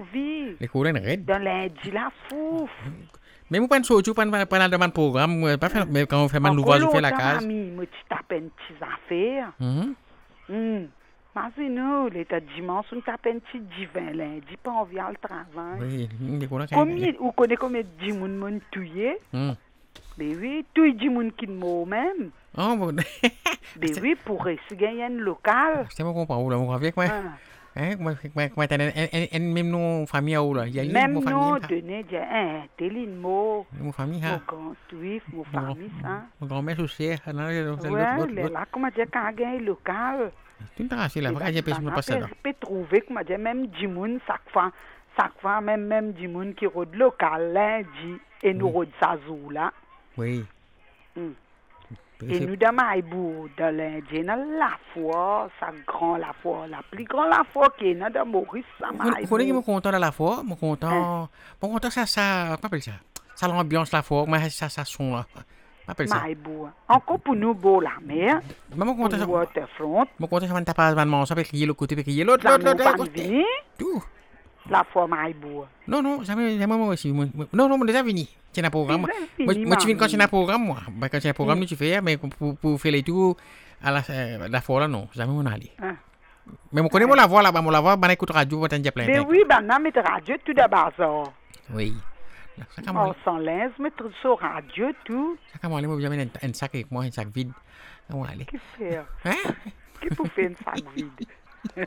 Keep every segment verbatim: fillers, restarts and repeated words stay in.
envie. Les courants raides. Dans lundi, la fouf. Mais moi, pas de sortie, pas de pas de programme, pas faire, mais quand on fait man nouveau, je fais la case. Mamie, moi, tu tapes une petite affaire. Mhm. Hum. Mais nous, l'état dimanche, on tape un petit divin lundi, pas envie à le travail. Oui, les courants Combien, ou connaît combien de dix moun tué? Hum. Ben oui, tout dix moun qui mort même. Oh, bon. Ben oui, pour essayer gagner un local. C'est moi comprends, là, on avec moi. Ah. Hein, moi, moi, moi, t'as un même nom famille ou là, il y a Même mon nous, famille. donner des un, télin mot. Mon famille, Mon hein. grand juif, mon famille, ça. Mon grand-mère aussi, non, Ouais, les là, comment dire, quand il y a un local. Tu me rassures là, pourquoi j'ai pas passé là? Je peux trouver, comment dire, même dix moun, chaque fois, chaque fois, même, même dix moun qui rôde local, lundi, et nous rôde sa zou là. Oui. Mm. Et nous, dans Maïbou, dans lundi, dans la foi, ça grand la foi, la plus grande la foi qui est dans Maurice, ça Maïbou. Vous connaissez mon content à la fois, mon content, mon content, ça, ça, comment appelle ça? Ça l'ambiance la fois, mais ça, ça son là. Appelle ça. Maïbou. Encore pour nous, beau la mer. Mais mon content, ça. Waterfront. Mon content, ça va ne taper pas de manger, avec crier l'autre côté, avec crier l'autre, La l'autre, l'autre, l'autre. vini. Tout. La foi Maïbou. Non, non, jamais, jamais moi aussi. Non, non, déjà venu. Tu as un programme. Moi, tu viens quand tu as un programme, moi. Quand tu as un programme, tu fais, mais pour, pour faire les tours à la, la fois là, non. Jamais on allait. Mais on connaît mon la voix là-bas, mon la voix, on écoute radio, on t'en plein. Mais oui, ben, on met radio tout d'abord. Oui. On s'en laisse, mettre sur radio tout. Ça comment aller, moi, jamais un sac avec moi, un sac vide. Comment aller? Qu'est-ce que faire? Hein? Qu'est-ce pour faire un sac vide?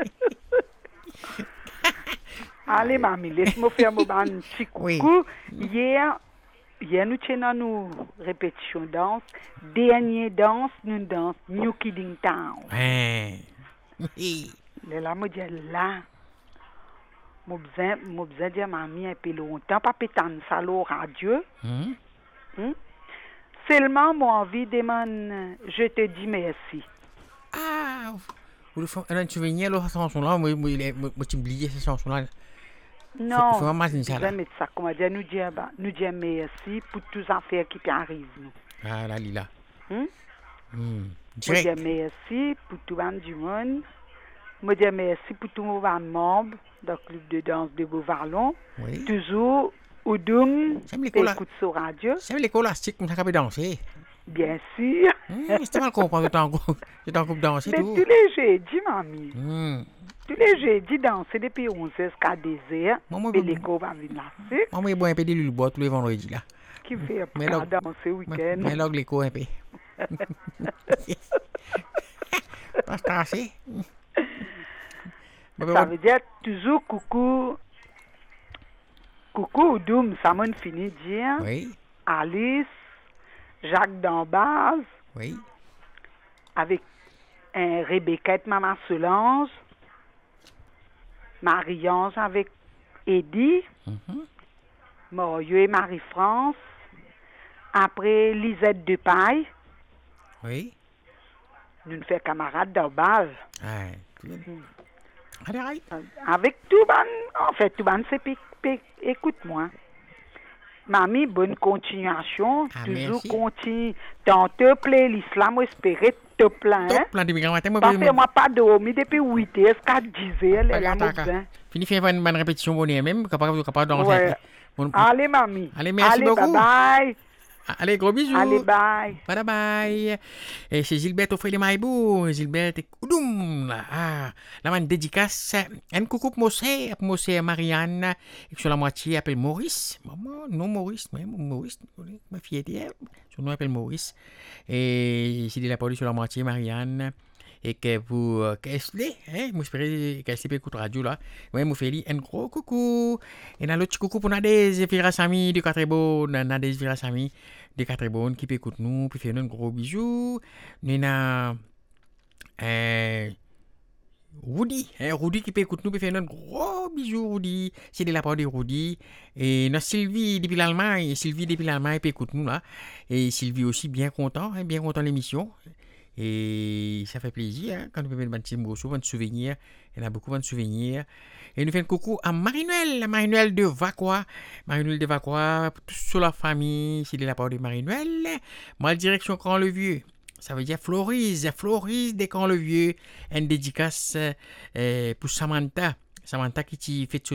Allez, mamie, laisse-moi faire mon petit coucou. Hier, hier, nous tenons nos répétitions danse. Dernière danse, nous dansons New Kidding Town. Ouais. Là, moi, je dis là. Moi, je besoin de mamie un peu longtemps, pas pétane ça au radio. Hum? Hmm? Seulement, moi, envie de demander, je te dis merci. Ah! Vous faites un souvenir, là, cette chanson-là, moi, moi, tu oublies cette chanson-là. Non, faut vraiment dire ça, là. mettre ça, comment dire, nous dire, bah, nous dire merci pour toutes les affaires qui arrivent, nous. Ah, là, Lila. Hmm? Hum. Nous dire merci pour tout le monde du monde. Nous dire merci pour tous les membres du club de danse de Beauvalon. Oui. Toujours, au doum, écoute sur radio. C'est l'école astique, comme ça, qu'on peut danser. Bien sûr. Hum, c'est mal comprendre, c'est en groupe danser, mais tout. tous les jeudis, mamie. Hum. Tous les jeudis, danser depuis onze heures jusqu'à deux heures. Et l'école va venir là. Moi, je bois un peu de l'huile tous les vendredis, là. Qui fait pas danser week-end? Mais là, l'école un peu. Pas stressé. Ça veut dire toujours coucou. Coucou, Doum, ça m'a fini de dire. Oui. Alice, Jacques d'Ambaz. Oui. Avec un Rebecca et Maman Solange. Marie-Ange avec Eddie. Mm-hmm. Morieux et Marie-France. Après, Lisette Depaille. Oui. Nous nous faisons camarades d'Ambaz. Ah, Allez, avec tout ban, en fait, tout ban, c'est écoute-moi. Mamie, bonne continuation. Ah, toujours merci. continue. Dans te playlist là, moi, espérer te plein. Top plan de migrants matin, moi, Parce que moi, pas dormi depuis huit heures jusqu'à dix heures. Pas Là, moi, d'accord. bien. Fini faire une bonne répétition bonne même, capable capable danser. Ouais. Bon- Allez, mamie. Allez, merci Allez, beaucoup. bye bye. Allez, gros bisous. Allez, bye. Bye bye. Et c'est Gilbert au de Maïbou. Gilbert et Koudoum. Ah, la man dédicace. Un coucou pour Mossé, pour Mossé Marianne. Et sur la moitié, appelle Maurice. Maman, non Maurice, mais Maurice, ma fille était. Son nom appelle Maurice. Et c'est de la police sur la moitié, Marianne. Et que vous, qu'est-ce que hein, moi j'espère qu'elle peut écouter radio là. Ouais, moi fais un gros coucou. Et dans l'autre coucou pour Nadez, Fira Sami de Quatre-Bonnes, Nadez Fira Sami de Quatre-Bonnes qui peut écouter nous, puis faire un gros bisou. Nous avons euh, Rudy, hein, Rudy qui peut écouter nous, puis faire un gros bisou, Rudy. C'est de la part de Rudy. Et nous Sylvie depuis l'Allemagne, Sylvie depuis l'Allemagne peut écouter nous là. Et Sylvie aussi bien content, hein, bien content de l'émission. Et ça fait plaisir hein, quand nous faisons un petit morceau, un souvenir. Il y en a beaucoup de souvenirs. Et nous faisons un coucou à Marie-Noël, Marie-Noël de Vacquois. Marie-Noël de Vacquois, toute sur la famille, c'est de la part de Marie-Noël. Moi, direction Camp-le-Vieux. Ça veut dire Florise, Florise de Camp-le-Vieux. Une dédicace euh, pour Samantha. Samantha qui fait